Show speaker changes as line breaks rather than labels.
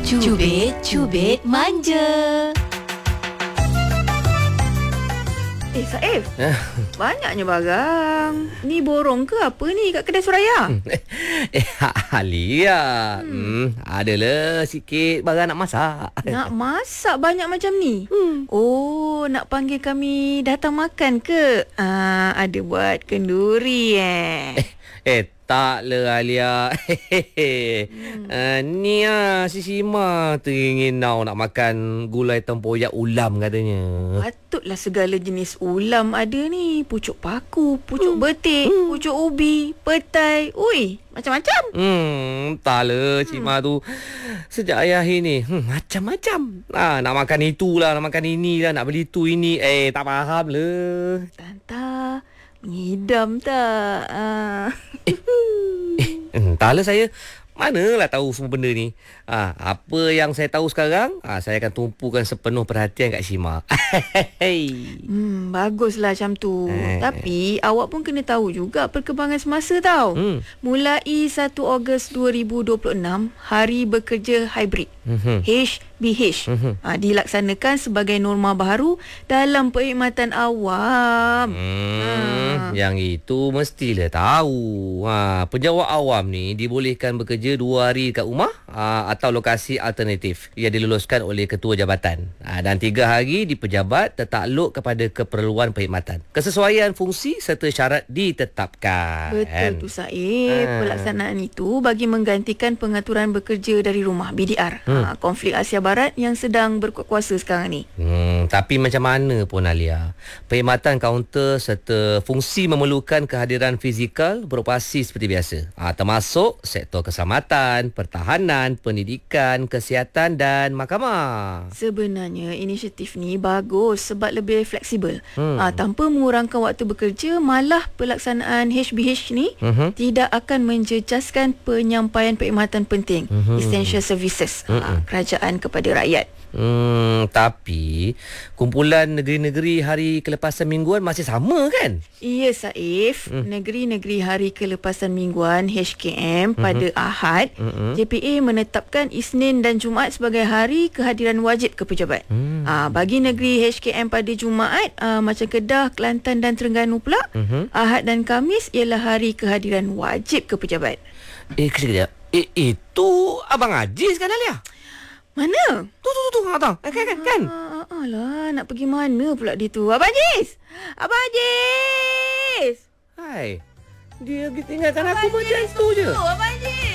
Cubit manja.
Saif, banyaknya barang. Ni borong ke apa ni kat kedai Suraya?
Alia, adalah sikit barang nak masak.
Nak masak banyak macam ni? Oh, nak panggil kami datang makan ke? Ada buat kenduri
Taklah Alia. Ni si Sima teringin nak makan gulai tempoyak ulam katanya.
Patutlah segala jenis ulam ada ni. Pucuk paku, pucuk betik, pucuk ubi, petai. Ui, macam-macam.
Taklah Cik Ma tu sejak ayah ni macam-macam. Nak makan itulah, nak makan inilah, nak beli tu ini. Tak faham lah.
Tanta, ngidam tak?
Entahlah saya. Manalah tahu semua benda ni. Apa yang saya tahu sekarang, saya akan tumpukan sepenuh perhatian kat Shima.
Baguslah macam tu. Tapi awak pun kena tahu juga perkembangan semasa tau. Mulai 1 Ogos 2026, Hari Bekerja Hybrid HBH dilaksanakan sebagai norma baru dalam perkhidmatan awam.
Yang itu mestilah tahu. Penjawat awam ni dibolehkan bekerja 2 hari kat rumah atau lokasi alternatif yang diluluskan oleh ketua jabatan, dan 3 hari di pejabat tertakluk kepada keperluan perkhidmatan. Kesesuaian fungsi serta syarat ditetapkan.
Betul tu Saif. Pelaksanaan itu bagi menggantikan pengaturan bekerja dari rumah BDR. Konflik Asia Barat yang sedang berkuasa sekarang ni.
Tapi macam mana pun Alia, perkhidmatan kaunter serta fungsi memerlukan kehadiran fizikal beroperasi seperti biasa, termasuk sektor keselamatan, pertahanan, pendidikan, kesihatan dan mahkamah.
Sebenarnya inisiatif ni bagus sebab lebih fleksibel. Tanpa mengurangkan waktu bekerja, malah pelaksanaan HBH ni tidak akan menjejaskan penyampaian perkhidmatan penting, essential services kerajaan kepada rakyat.
Tapi kumpulan negeri-negeri hari kelepasan mingguan masih sama kan?
Ya Saif, negeri-negeri hari kelepasan mingguan HKM pada Ahad, JPA menetapkan Isnin dan Jumaat sebagai hari kehadiran wajib ke pejabat. Bagi negeri HKM pada Jumaat, macam Kedah, Kelantan dan Terengganu pula, Ahad dan Khamis ialah hari kehadiran wajib ke pejabat.
Kejap. Itu Abang Aziz kan Alia?
Mana?
Tu kan.
Alah, nak pergi mana pula dia tu? Abang Aziz! Abang Aziz!
Hai. Dia tinggalkan aku macam tu je.
Abang Aziz!